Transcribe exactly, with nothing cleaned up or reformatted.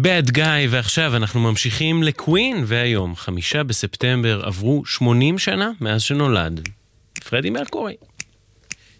Bad Guy, ועכשיו אנחנו ממשיכים לקווין, והיום, חמישה בספטמבר, עברו שמונים שנה מאז שנולד פרדי מרקורי.